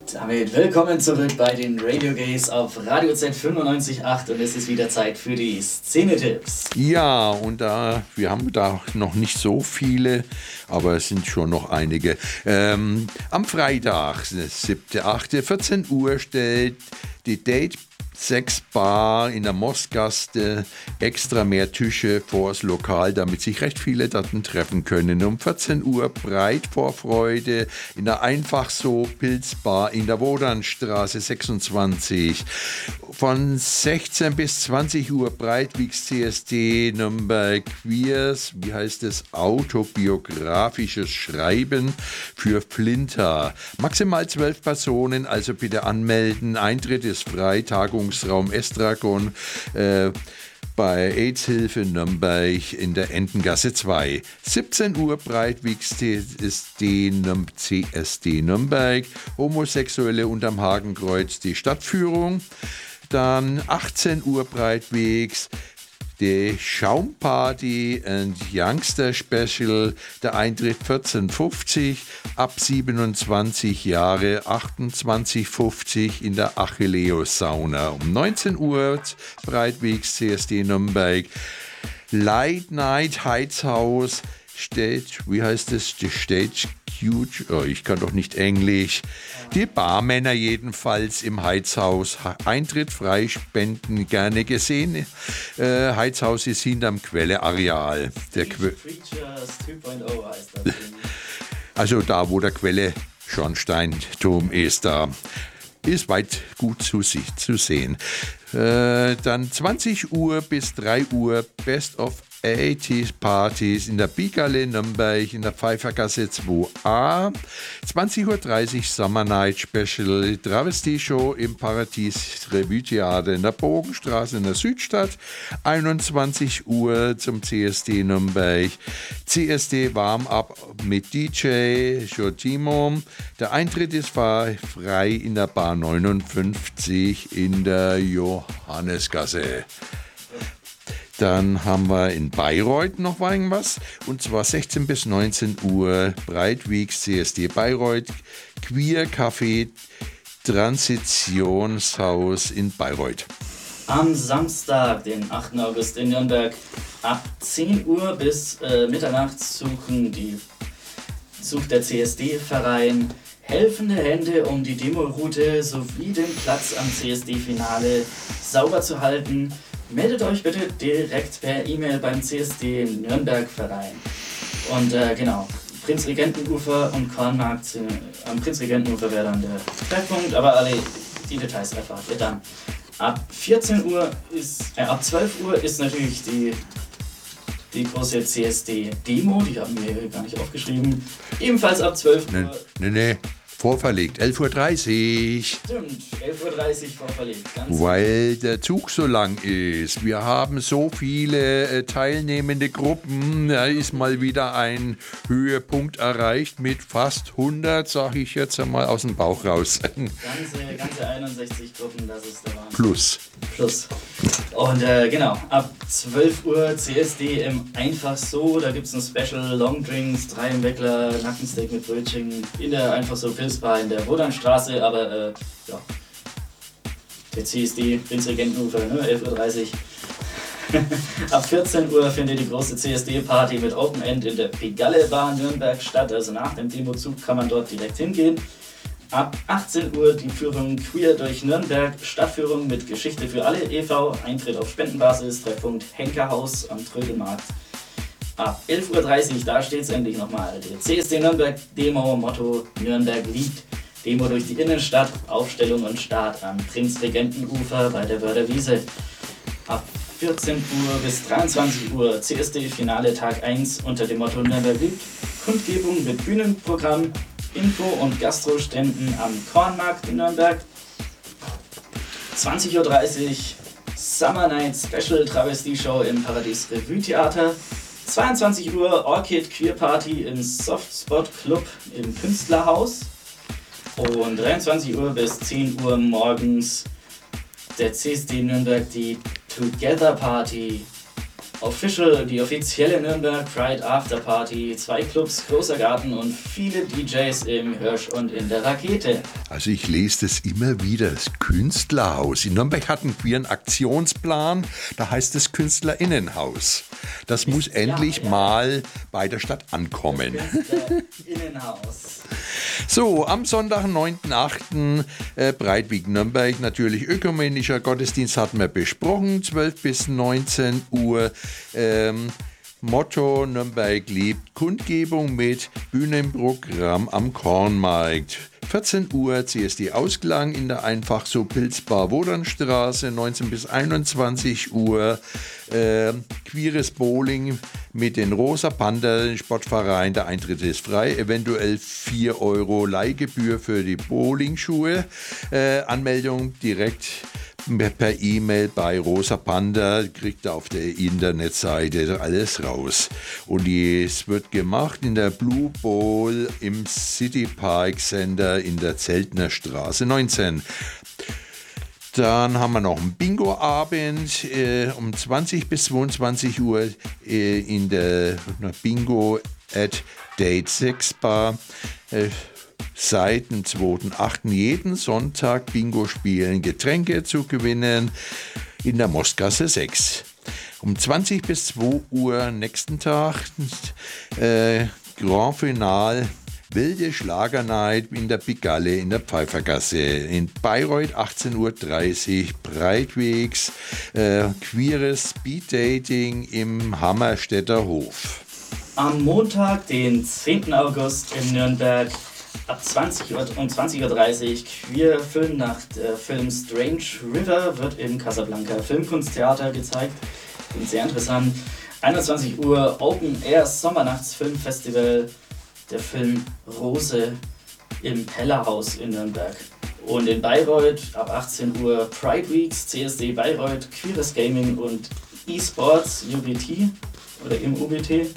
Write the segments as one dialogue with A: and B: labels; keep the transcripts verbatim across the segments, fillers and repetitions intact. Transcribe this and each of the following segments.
A: Damit willkommen zurück bei den Radio Gays auf Radio Z fünfundneunzig Komma acht und es ist wieder Zeit für die Szene-Tipps.
B: Ja, und da, wir haben da noch nicht so viele, aber es sind schon noch einige. Ähm, am Freitag, siebter achter vierzehn Uhr, stellt die Date Sex Bar in der Mossgasse extra mehr Tische vors Lokal, damit sich recht viele dort treffen können. Um vierzehn Uhr breit Vorfreude in der Einfach so Pilzbar in der Wodanstraße sechsundzwanzig. Von sechzehn bis zwanzig Uhr Breitwigs C S D Nürnberg Queers, wie heißt es, autobiografisches Schreiben für Flinter. Maximal zwölf Personen, also bitte anmelden. Eintritt ist frei, Tagung Raum Estragon äh, bei AIDS-Hilfe Nürnberg in der Entengasse zwei. siebzehn Uhr Breitwigs C S D, C S D Nürnberg, Homosexuelle unterm Hakenkreuz, die Stadtführung. Dann achtzehn Uhr Breitwigs, die Schaumparty and Youngster Special, der Eintritt vierzehn fünfzig, ab siebenundzwanzig Jahre achtundzwanzig fünfzig in der Achilleus Sauna. Um neunzehn Uhr Breitwigs C S D Nürnberg, Light Night Heizhaus, Stage, wie heißt es, die Stage Cute, oh, ich kann doch nicht Englisch. Die Barmänner jedenfalls im Heizhaus. Eintritt frei, Spenden gerne gesehen. Äh, Heizhaus ist hinterm Quelleareal. Der Que-
A: zwei Punkt null heißt das.
B: also da, wo der Quelle Schornsteinturm ist, da ist weit gut zu, zu sehen. Äh, dann zwanzig Uhr bis drei Uhr Best of achtziger Partys in der Bigale Nürnberg in der Pfeiffergasse zwei a. zwanzig Uhr dreißig Summer Night Special Travestie Show im Paradies Revue Theater in der Bogenstraße in der Südstadt. einundzwanzig Uhr zum C S D Nürnberg. C S D Warm-Up mit D J Jotimo. Der Eintritt ist frei in der Bar neunundfünfzig in der Johannesgasse. Dann haben wir in Bayreuth noch irgendwas, und zwar sechzehn bis neunzehn Uhr Breitwigs C S D Bayreuth, Queer Café Transitionshaus in Bayreuth.
A: Am Samstag, den achten August in Nürnberg, ab zehn Uhr bis äh, Mitternacht suchen die, sucht der C S D-Verein helfende Hände, um die Demoroute sowie den Platz am C S D-Finale sauber zu halten. Meldet euch bitte direkt per E-Mail beim C S D Nürnberg-Verein. Und äh, genau, Prinzregentenufer und Kornmarkt, äh, am Prinzregentenufer wäre dann der Treffpunkt, aber alle die Details erfahrt ihr dann. Ab vierzehn Uhr ist, äh, ab zwölf Uhr ist natürlich die, die große C S D-Demo, die haben wir gar nicht aufgeschrieben. Ebenfalls ab zwölf Uhr.
B: Nee, nee, nee. Vorverlegt, elf Uhr dreißig.
A: Stimmt, elf Uhr dreißig vorverlegt. Ganz
B: Weil der Zug so lang ist. Wir haben so viele äh, teilnehmende Gruppen. Da ist mal wieder ein Höhepunkt erreicht mit fast hundert, sage ich jetzt einmal aus dem Bauch raus.
A: Ganze, ganze einundsechzig Gruppen, das ist der Wahnsinn.
B: Plus.
A: Plus. Und äh, genau, ab zwölf Uhr C S D im Einfach so, da gibt es ein Special, Longdrinks, drei im Weckler, Nackensteak mit Brötchen in der Einfach so Pilzbar in der Wodanstraße, aber äh, ja, der C S D, Prinzregentenufer, ne, elf Uhr dreißig. Ab vierzehn Uhr findet die große C S D-Party mit Open End in der Pigalle Bar Nürnberg statt, also nach dem Demozug kann man dort direkt hingehen. Ab achtzehn Uhr die Führung Queer durch Nürnberg, Stadtführung mit Geschichte für alle e V, Eintritt auf Spendenbasis, Treffpunkt Henkerhaus am Trödelmarkt. Ab elf Uhr dreißig, da steht es endlich nochmal, der C S D Nürnberg Demo, Motto Nürnberg liegt. Demo durch die Innenstadt, Aufstellung und Start am Prinzregentenufer bei der Wörderwiese. Ab vierzehn Uhr bis dreiundzwanzig Uhr C S D Finale Tag eins unter dem Motto Nürnberg liegt. Kundgebung mit Bühnenprogramm, Info- und Gastroständen am Kornmarkt in Nürnberg. zwanzig Uhr dreißig Summer Night Special Travestie Show im Paradies Revue Theater. zweiundzwanzig Uhr Orchid Queer Party im Softspot Club im Künstlerhaus. Und dreiundzwanzig Uhr bis zehn Uhr morgens der C S D Nürnberg die Together Party Official, die offizielle Nürnberg Pride Afterparty, zwei Clubs, großer Garten und viele D Js im Hirsch und in der Rakete.
B: Also ich lese das immer wieder, das Künstlerhaus. In Nürnberg hat einen queeren Aktionsplan, da heißt es Künstlerinnenhaus. Das muss endlich
A: ja, ja.
B: mal bei der Stadt ankommen.
A: Künstlerinnenhaus.
B: So, am Sonntag, neunten achten Äh, Breitweg Nürnberg, natürlich ökumenischer Gottesdienst hatten wir besprochen, zwölf bis neunzehn Uhr. Ähm, Motto Nürnberg liebt, Kundgebung mit Bühnenprogramm am Kornmarkt. vierzehn Uhr C S D Ausklang in der Einfach so Pilzbar Wodernstraße, neunzehn bis einundzwanzig Uhr. Äh, queeres Bowling mit den Rosa Panther Sportverein. Der Eintritt ist frei, eventuell vier Euro Leihgebühr für die Bowlingschuhe. Äh, Anmeldung direkt per E-Mail bei Rosa Panda, kriegt ihr auf der Internetseite alles raus. Und es wird gemacht in der Blue Bowl im City Park Center in der Zeltner Straße neunzehn. Dann haben wir noch einen Bingo-Abend äh, um zwanzig bis zweiundzwanzig Uhr äh, in der Bingo at Date sechs Bar. Äh, Seit dem zweiten achten jeden Sonntag Bingo spielen, Getränke zu gewinnen in der Mostgasse sechs. Um zwanzig bis zwei Uhr nächsten Tag äh, Grand Final Wilde Schlagernight in der Pigalle in der Pfeiffergasse. In Bayreuth achtzehn Uhr dreißig Breitwegs äh, queeres Speeddating im Hammerstädter Hof.
A: Am Montag, den zehnten August in Nürnberg, ab zwanzig Uhr, um zwanzig Uhr dreißig Queer Filmnacht. Der Film Strange River wird im Casablanca Filmkunsttheater gezeigt. Klingt sehr interessant. einundzwanzig Uhr Open Air Sommernachtsfilmfestival. Der Film Rose im Pellerhaus in Nürnberg. Und in Bayreuth ab achtzehn Uhr Pride Weeks, C S D Bayreuth, Queeres Gaming und E-Sports, U B T oder im U B T.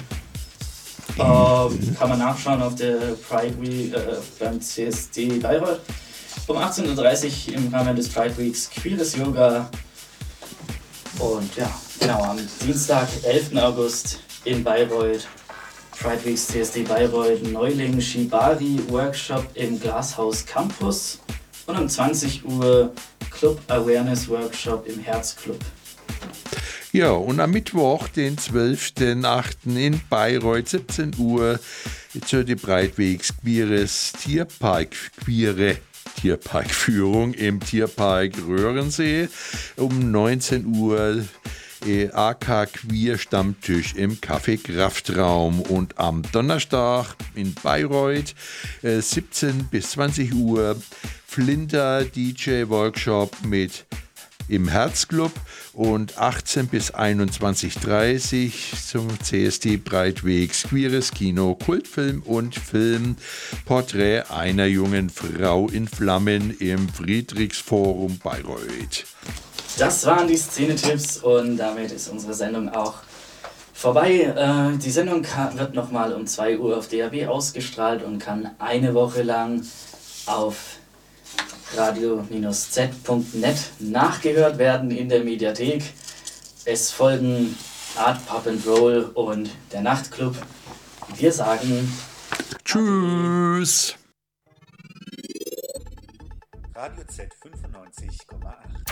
A: Ähm, kann man nachschauen auf der Pride Week äh, beim C S D Bayreuth. Um achtzehn Uhr dreißig im Rahmen des Pride Weeks Queeres Yoga. Und ja, genau, am Dienstag, elften August in Bayreuth, Pride Weeks C S D Bayreuth, Neuling Shibari Workshop im Glashaus Campus. Und um zwanzig Uhr Club Awareness Workshop im Herzclub.
B: Ja, und am Mittwoch, den zwölften achten in Bayreuth, siebzehn Uhr, zu die Breitwegs Queeres Tierpark, queere Tierparkführung im Tierpark Röhrensee. Um neunzehn Uhr äh, A K Queer Stammtisch im Café Kraftraum. Und am Donnerstag in Bayreuth, äh, siebzehn bis zwanzig Uhr, Flinter D J Workshop mit im Herzclub und achtzehn bis einundzwanzig Uhr dreißig zum C S D Breitwegs Queeres Kino, Kultfilm und Film Porträt einer jungen Frau in Flammen im Friedrichsforum Bayreuth.
A: Das waren die Szene-Tipps und damit ist unsere Sendung auch vorbei. Äh, die Sendung kann, wird nochmal um zwei Uhr auf D A B ausgestrahlt und kann eine Woche lang auf radio Z Punkt net nachgehört werden in der Mediathek. Es folgen Art Pop and Roll und der Nachtclub. Wir sagen
B: Tschüss.
C: Radio Z fünfundneunzig Komma acht